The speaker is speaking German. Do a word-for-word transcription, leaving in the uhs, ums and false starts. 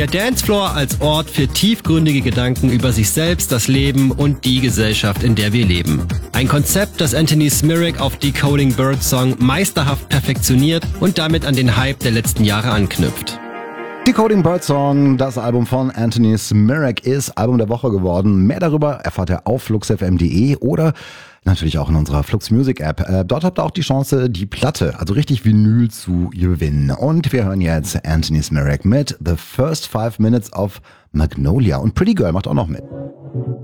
Der Dancefloor als Ort für tiefgründige Gedanken über sich selbst, das Leben und die Gesellschaft, in der wir leben. Ein Konzept, das Anthony Smirak auf Decoding Birdsong meisterhaft perfektioniert und damit an den Hype der letzten Jahre anknüpft. Decoding Birdsong, das Album von Anthony Smirak, ist Album der Woche geworden. Mehr darüber erfahrt ihr auf flux f m punkt de oder natürlich auch in unserer Flux Music App. Äh, dort habt ihr auch die Chance, die Platte, also richtig Vinyl, zu gewinnen. Und wir hören jetzt Anthony Smirak mit The First Five Minutes of Magnolia. Und Pretty Girl macht auch noch mit.